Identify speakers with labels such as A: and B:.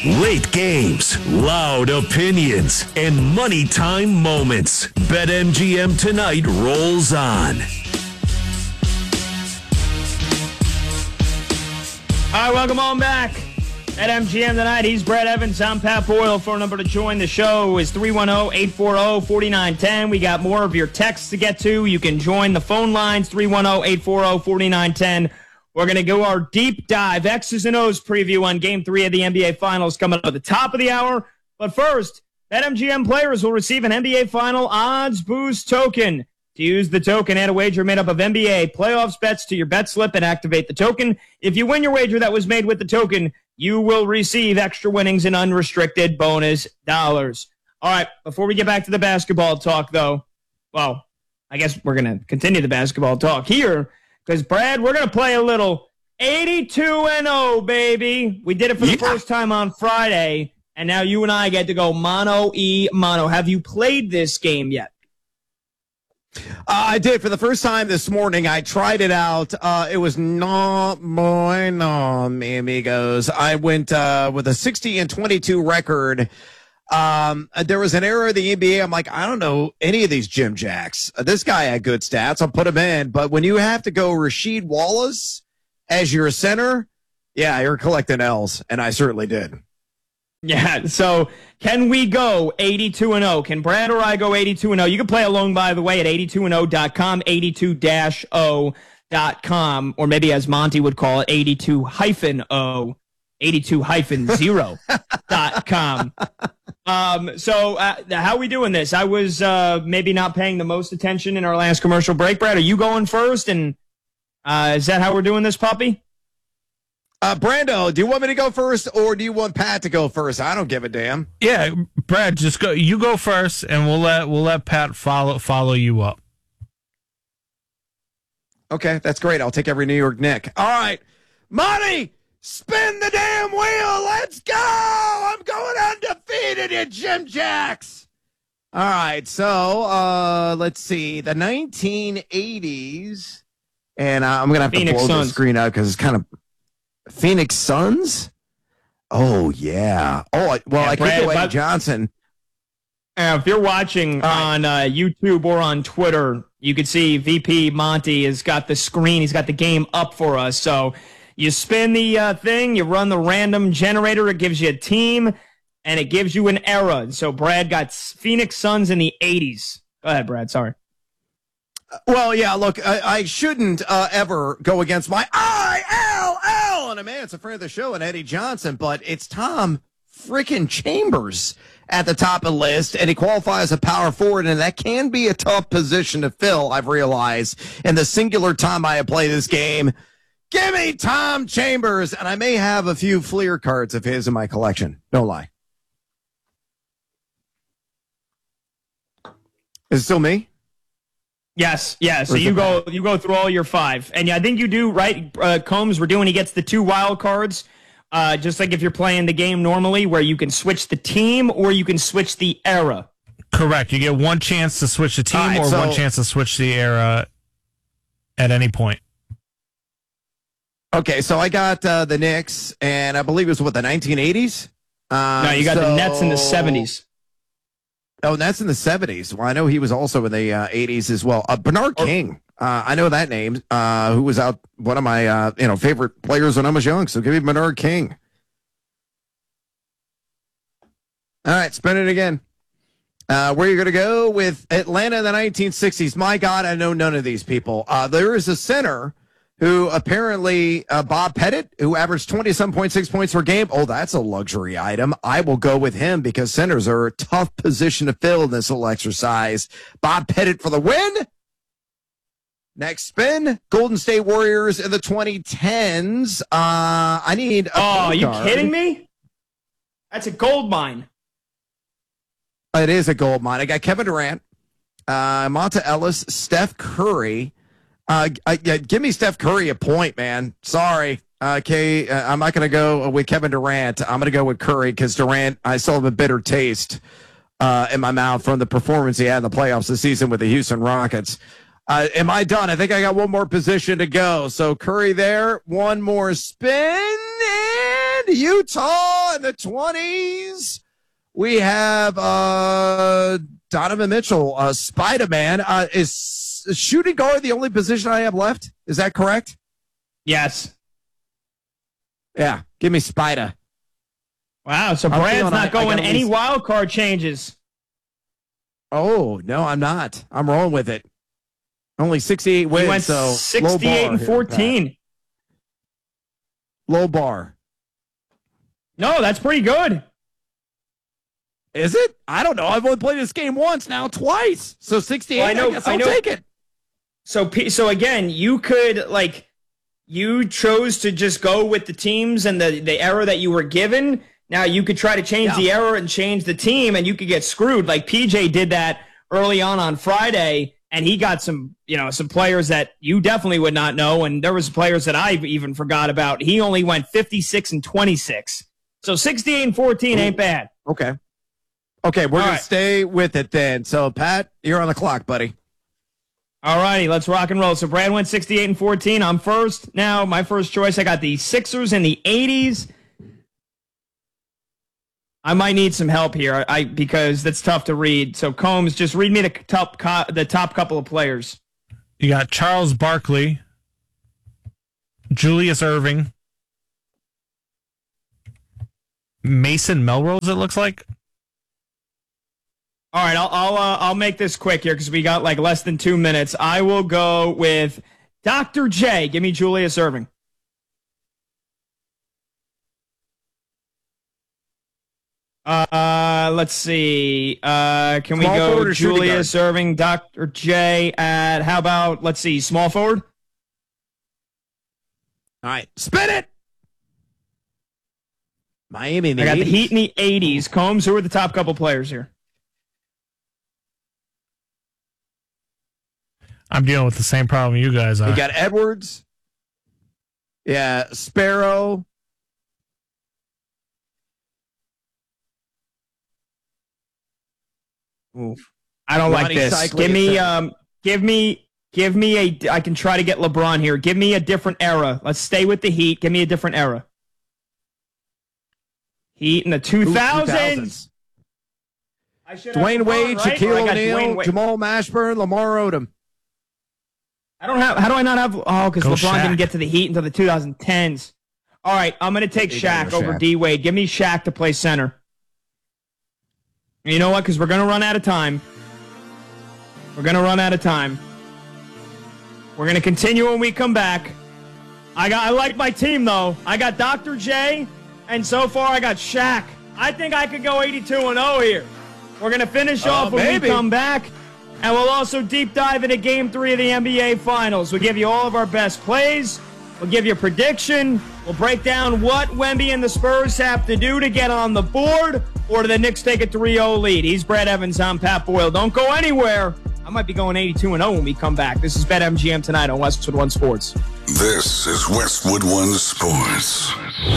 A: Late games, loud opinions, and money time moments. BetMGM tonight rolls on.
B: All right, welcome on back. At MGM tonight, he's Brad Evans. I'm Pat Boyle. Phone number to join the show is 310-840-4910. We got more of your texts to get to. You can join the phone lines, 310-840-4910. We're going to go our deep dive X's and O's preview on Game 3 of the NBA Finals coming up at the top of the hour. But first, BetMGM players will receive an NBA Final Odds Boost token. To use the token, add a wager made up of NBA playoffs bets to your bet slip and activate the token. If you win your wager that was made with the token, you will receive extra winnings and unrestricted bonus dollars. All right, before we get back to the basketball talk, though, well, I guess we're going to continue the basketball talk here because, Brad, we're going to play a little 82-0, baby. We did it for the first time on Friday, and now you and I get to go mano-e-mano. Have you played this game yet?
C: I did for the first time this morning. I tried it out. It was not bueno, mi amigos. I went with a 60-22 record. There was an era of the NBA. I'm like, I don't know any of these Jim Jacks. This guy had good stats. I'll put him in. But when you have to go Rasheed Wallace as your center, yeah, you're collecting L's, and I certainly did.
B: Yeah, so can we go 82-0? Can Brad or I go 82-0? You can play along, by the way, at 82-0.com, 82-0.com, or maybe as Monty would call it, 82-0, 82-0.com. So how are we doing this? I was maybe not paying the most attention in our last commercial break. Brad, are you going first? And is that how we're doing this, puppy?
C: Brando, do you want me to go first or do you want Pat to go first? I don't give a damn.
D: Yeah, Brad, just go. You go first, and we'll let Pat follow you up.
C: Okay, that's great. I'll take every New York Knick. All right, Monty, spin the damn wheel. Let's go. I'm going undefeated, you Jim Jacks. All right, so let's see the 1980s, and I'm gonna have to blow the screen out because it's kind of. Phoenix Suns? Oh, yeah. Oh, well, I could go Eddie Johnson.
B: If you're watching on YouTube or on Twitter, you can see VP Monty has got the screen. He's got the game up for us. So you spin the thing, you run the random generator. It gives you a team, and it gives you an era. So Brad got Phoenix Suns in the 80s. Go ahead, Brad. Sorry.
C: Well, yeah, look, I shouldn't ever go against my ILL, and a man, it's a friend of the show, and Eddie Johnson, but it's Tom freaking Chambers at the top of the list, and he qualifies as a power forward, and that can be a tough position to fill, I've realized, in the singular time I have played this game. Give me Tom Chambers, and I may have a few Fleer cards of his in my collection. Don't lie. Is it still me?
B: Yes, yeah. So you go through all your five, and yeah, I think you do right. Combs, we're doing. He gets the 2 wild cards, just like if you're playing the game normally, where you can switch the team or you can switch the era.
D: Correct. You get one chance to switch the team one chance to switch the era at any point.
C: Okay, so I got the Knicks, and I believe it was the 1980s.
B: No, you got the Nets in the 70s.
C: Oh, and that's in the 70s. Well, I know he was also in the 80s as well. Bernard King, I know that name, who was out one of my favorite players when I was young. So give me Bernard King. All right, spin it again. Where are you going to go with Atlanta in the 1960s? My God, I know none of these people. There is a center who apparently, Bob Pettit, who averaged 27.6 points per game. Oh, that's a luxury item. I will go with him because centers are a tough position to fill in this little exercise. Bob Pettit for the win. Next spin, Golden State Warriors in the 2010s. I need a
B: are you kidding me? That's a gold mine.
C: It is a gold mine. I got Kevin Durant, Monta Ellis, Steph Curry. Give me Steph Curry a point, man. Sorry. Okay, I'm not going to go with Kevin Durant. I'm going to go with Curry because Durant, I still have a bitter taste in my mouth from the performance he had in the playoffs this season with the Houston Rockets. Am I done? I think I got one more position to go. So Curry there, one more spin, and Utah in the 20s. We have Donovan Mitchell, Spider-Man. Is shooting guard the only position I have left? Is that correct?
B: Yes.
C: Yeah, give me Spider.
B: Wow, so Brad's not going any wild card changes.
C: Oh, no, I'm not. I'm rolling with it. Only 68 wins,
B: went
C: so
B: 68 and 14.
C: Low bar.
B: No, that's pretty good.
C: Is it? I don't know. I've only played this game once, now twice. So 68, well, I guess I'll take it.
B: So again, you could, you chose to just go with the teams and the error that you were given. Now you could try to change the error and change the team, and you could get screwed. Like PJ did that early on Friday, and he got some players that you definitely would not know, and there was players that I even forgot about. He only went 56 and 26. So 68 and 14 ain't bad.
C: Okay, we're going to stay with it then. So, Pat, you're on the clock, buddy.
B: All righty, let's rock and roll. So Brad went 68 and 14. I'm first. Now, my first choice, I got the Sixers in the 80s. I might need some help here because that's tough to read. So, Combs, just read me the top couple of players.
D: You got Charles Barkley, Julius Erving, Mason Melrose, it looks like.
B: All right, I'll make this quick here because we got less than 2 minutes. I will go with Dr. J. Give me Julius Erving. Let's see. Can we go Julius Erving, Dr. J at, how about, let's see, small forward?
C: All right, spin it! Miami in the 80s.
B: I got the Heat in the 80s. Combs, who are the top couple players here?
D: I'm dealing with the same problem you guys are.
C: You got Edwards. Yeah, Sparrow.
B: Oof. I don't like this. Give me I can try to get LeBron here. Give me a different era. Let's stay with the Heat. Give me a different era. Heat in the 2000s.
C: Dwayne Wade,
B: right?
C: Shaquille O'Neal, Jamal Mashburn, Lamar Odom.
B: How do I not have? Oh, because LeBron
D: Shaq.
B: didn't get to the Heat until the 2010s. All right, I'm going to take Shaq over D Wade. Give me Shaq to play center. You know what? Because we're going to run out of time. We're going to continue when we come back. I like my team, though. I got Dr. J, and so far I got Shaq. I think I could go 82-0 here. We're going to finish off when we come back, and we'll also deep dive into Game 3 of the NBA Finals. We'll give you all of our best plays. We'll give you a prediction. We'll break down what Wemby and the Spurs have to do to get on the board, or do the Knicks take a 3-0 lead. He's Brad Evans. I'm Pat Boyle. Don't go anywhere. I might be going 82-0 when we come back. This is BetMGM tonight on Westwood One Sports.
E: This is Westwood One Sports.